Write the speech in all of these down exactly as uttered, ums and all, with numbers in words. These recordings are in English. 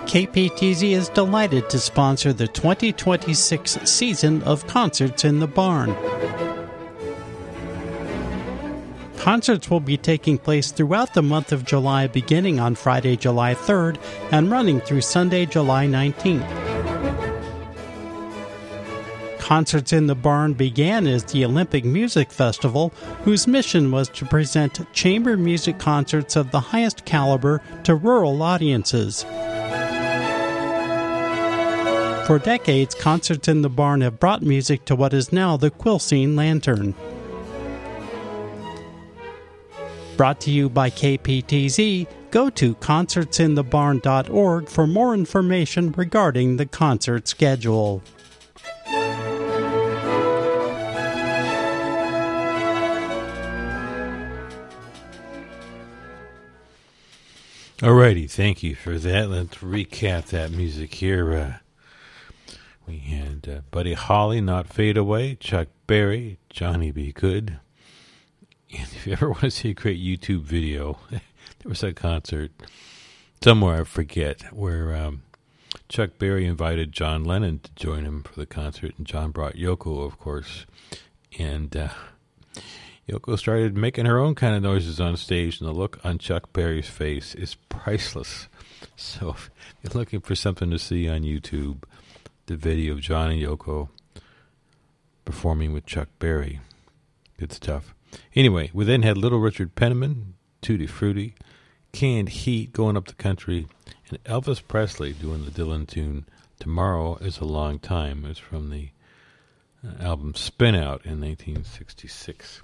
K P T Z is delighted to sponsor the twenty twenty-six season of Concerts in the Barn. Concerts will be taking place throughout the month of July, beginning on Friday, July third, and running through Sunday, July nineteenth. Concerts in the Barn began as the Olympic Music Festival, whose mission was to present chamber music concerts of the highest caliber to rural audiences. For decades, Concerts in the Barn have brought music to what is now the Quilcene Lantern. Brought to you by K P T Z, go to concerts in the barn dot org for more information regarding the concert schedule. Alrighty, thank you for that. Let's recap that music here. Uh, we had uh, Buddy Holly, Not Fade Away, Chuck Berry, Johnny Be Good. And if you ever want to see a great YouTube video, there was a concert somewhere, I forget, where um, Chuck Berry invited John Lennon to join him for the concert, and John brought Yoko, of course. And uh, Yoko started making her own kind of noises on stage, and the look on Chuck Berry's face is priceless. So if you're looking for something to see on YouTube, the video of John and Yoko performing with Chuck Berry. Good stuff. Anyway, we then had Little Richard Penniman, Tutti Frutti, Canned Heat going up the country, and Elvis Presley doing the Dylan tune, Tomorrow is a Long Time. It's from the uh, album Spin Out in nineteen sixty-six.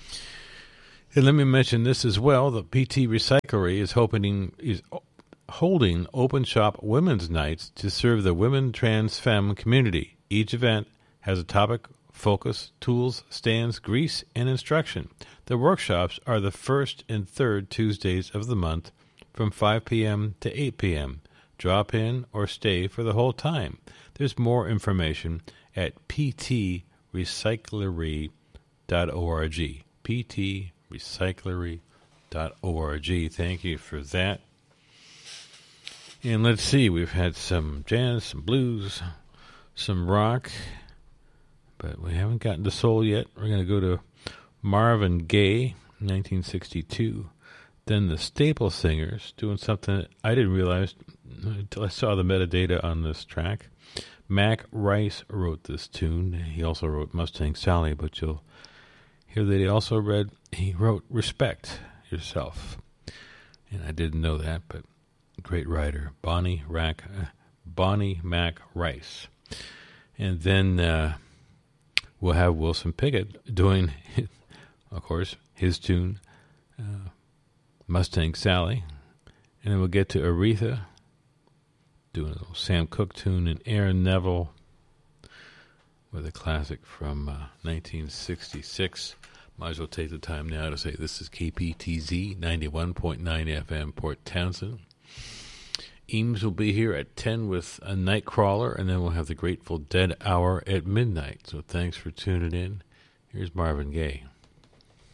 And let me mention this as well. The P T Recyclery is hoping is holding open shop women's nights to serve the women trans femme community. Each event has a topic, focus, tools, stands, grease, and instruction. The workshops are the first and third Tuesdays of the month from five p.m. to eight p.m. Drop in or stay for the whole time. There's more information at p t recyclery dot org. p t recyclery dot org. Thank you for that. And let's see, we've had some jazz, some blues, some rock, but we haven't gotten to soul yet. We're going to go to Marvin Gaye, nineteen sixty-two. Then the Staple Singers, doing something that I didn't realize until I saw the metadata on this track. Mac Rice wrote this tune. He also wrote Mustang Sally, but you'll hear that he also read, he wrote Respect Yourself. And I didn't know that, but great writer, Bonnie, Rack, uh, Bonnie Mac Rice. And then uh, we'll have Wilson Pickett doing, of course, his tune, uh, Mustang Sally. And then we'll get to Aretha, doing a little Sam Cooke tune, and Aaron Neville with a classic from uh, nineteen sixty-six. Might as well take the time now to say this is K P T Z ninety-one point nine F M, Port Townsend. Eames will be here at ten with a Nightcrawler, and then we'll have the Grateful Dead hour at midnight. So thanks for tuning in. Here's Marvin Gaye.